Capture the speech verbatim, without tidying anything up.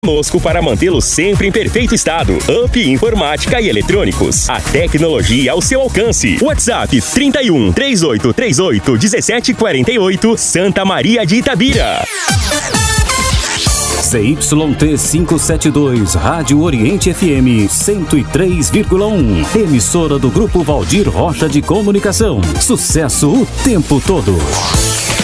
Conosco para mantê-lo sempre em perfeito estado. Up Informática e Eletrônicos. A tecnologia ao seu alcance. WhatsApp trinta e um, trinta e oito trinta e oito, dezessete quarenta e oito, Santa Maria de Itabira. Z Y T quinhentos e setenta e dois, Rádio Oriente F M cento e três vírgula um. Emissora do Grupo Valdir Rocha de Comunicação. Sucesso o tempo todo.